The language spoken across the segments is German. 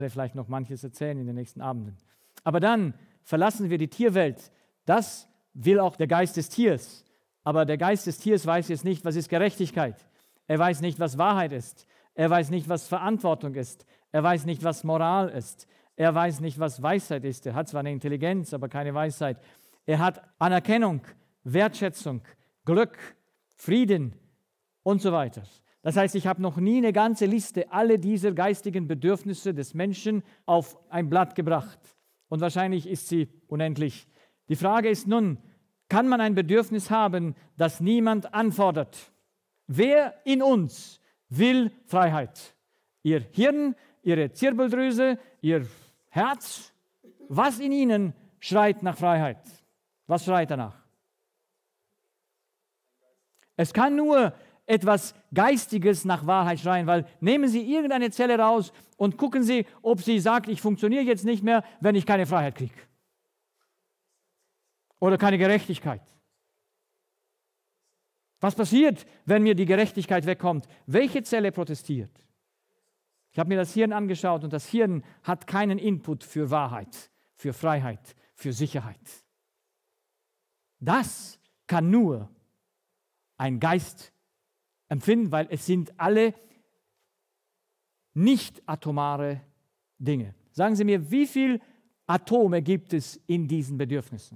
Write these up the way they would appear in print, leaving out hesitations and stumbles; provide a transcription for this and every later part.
vielleicht noch manches erzählen in den nächsten Abenden. Aber dann verlassen wir die Tierwelt. Das will auch der Geist des Tiers. Aber der Geist des Tiers weiß jetzt nicht, was ist Gerechtigkeit. Er weiß nicht, was Wahrheit ist. Er weiß nicht, was Verantwortung ist. Er weiß nicht, was Moral ist. Er weiß nicht, was Weisheit ist. Er hat zwar eine Intelligenz, aber keine Weisheit. Er hat Anerkennung, Wertschätzung, Glück, Frieden und so weiter. Das heißt, ich habe noch nie eine ganze Liste aller dieser geistigen Bedürfnisse des Menschen auf ein Blatt gebracht. Und wahrscheinlich ist sie unendlich. Die Frage ist nun, kann man ein Bedürfnis haben, das niemand anfordert? Wer in uns will Freiheit? Ihr Hirn, Ihre Zirbeldrüse, Ihr Herz? Was in Ihnen schreit nach Freiheit? Was schreit danach? Es kann nur etwas Geistiges nach Wahrheit schreien, weil nehmen Sie irgendeine Zelle raus und gucken Sie, ob sie sagt, ich funktioniere jetzt nicht mehr, wenn ich keine Freiheit kriege. Oder keine Gerechtigkeit. Was passiert, wenn mir die Gerechtigkeit wegkommt? Welche Zelle protestiert? Ich habe mir das Hirn angeschaut und das Hirn hat keinen Input für Wahrheit, für Freiheit, für Sicherheit. Das kann nur ein Geist empfinden, weil es sind alle nicht atomare Dinge. Sagen Sie mir, wie viele Atome gibt es in diesen Bedürfnissen?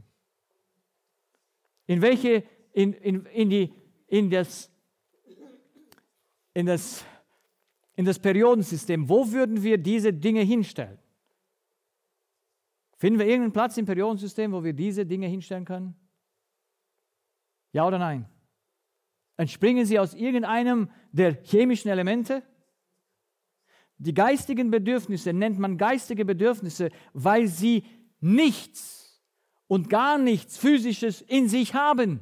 In das Periodensystem, wo würden wir diese Dinge hinstellen? Finden wir irgendeinen Platz im Periodensystem, wo wir diese Dinge hinstellen können? Ja oder nein? Entspringen sie aus irgendeinem der chemischen Elemente? Die geistigen Bedürfnisse nennt man geistige Bedürfnisse, weil sie nichts und gar nichts Physisches in sich haben.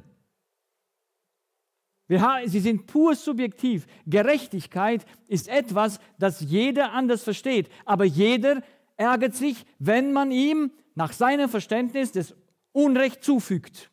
Sie sind pur subjektiv. Gerechtigkeit ist etwas, das jeder anders versteht. Aber jeder ärgert sich, wenn man ihm nach seinem Verständnis das Unrecht zufügt.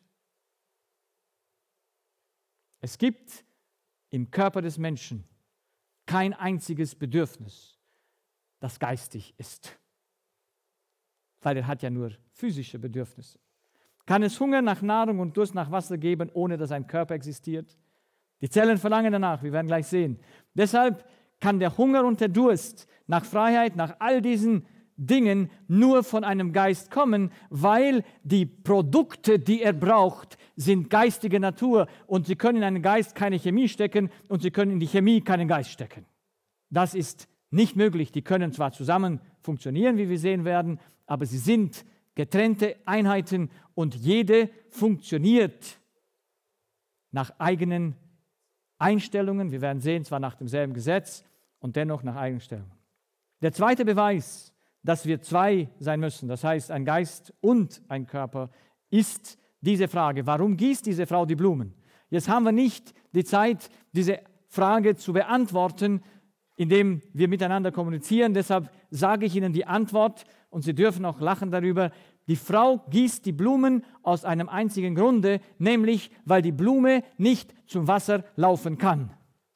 Es gibt im Körper des Menschen kein einziges Bedürfnis, das geistig ist. Weil er hat ja nur physische Bedürfnisse. Kann es Hunger nach Nahrung und Durst nach Wasser geben, ohne dass ein Körper existiert? Die Zellen verlangen danach, wir werden gleich sehen. Deshalb kann der Hunger und der Durst nach Freiheit, nach all diesen Dingen nur von einem Geist kommen, weil die Produkte, die er braucht, sind geistige Natur und Sie können in einen Geist keine Chemie stecken und Sie können in die Chemie keinen Geist stecken. Das ist nicht möglich. Die können zwar zusammen funktionieren, wie wir sehen werden, aber sie sind getrennte Einheiten und jede funktioniert nach eigenen Einstellungen. Wir werden sehen, zwar nach demselben Gesetz und dennoch nach Einstellungen. Der zweite Beweis, dass wir zwei sein müssen, das heißt ein Geist und ein Körper, ist diese Frage, warum gießt diese Frau die Blumen? Jetzt haben wir nicht die Zeit, diese Frage zu beantworten, indem wir miteinander kommunizieren. Deshalb sage ich Ihnen die Antwort und Sie dürfen auch lachen darüber. Die Frau gießt die Blumen aus einem einzigen Grunde, nämlich weil die Blume nicht zum Wasser laufen kann.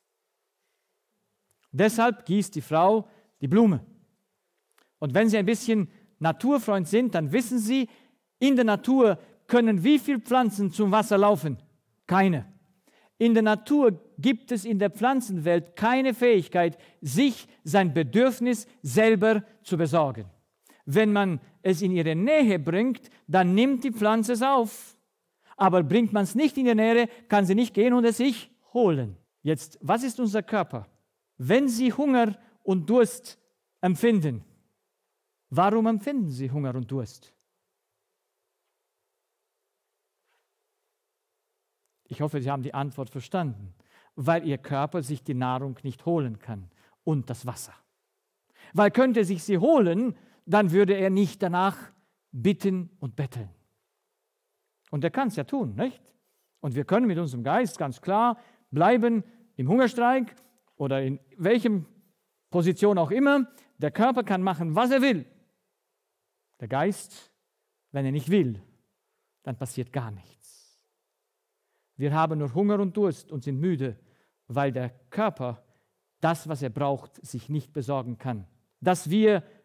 Deshalb gießt die Frau die Blume. Und wenn Sie ein bisschen Naturfreund sind, dann wissen Sie, in der Natur können wie viele Pflanzen zum Wasser laufen? Keine. In der Natur gibt es in der Pflanzenwelt keine Fähigkeit, sich sein Bedürfnis selber zu besorgen. Wenn man es in ihre Nähe bringt, dann nimmt die Pflanze es auf. Aber bringt man es nicht in die Nähe, kann sie nicht gehen und es sich holen. Jetzt, was ist unser Körper? Wenn Sie Hunger und Durst empfinden, warum empfinden Sie Hunger und Durst? Ich hoffe, Sie haben die Antwort verstanden. Weil Ihr Körper sich die Nahrung nicht holen kann und das Wasser. Weil könnte er sich sie holen, dann würde er nicht danach bitten und betteln. Und er kann es ja tun, nicht? Und wir können mit unserem Geist ganz klar bleiben im Hungerstreik oder in welchem Position auch immer. Der Körper kann machen, was er will. Der Geist, wenn er nicht will, dann passiert gar nichts. Wir haben nur Hunger und Durst und sind müde, weil der Körper das, was er braucht, sich nicht besorgen kann. Dass wir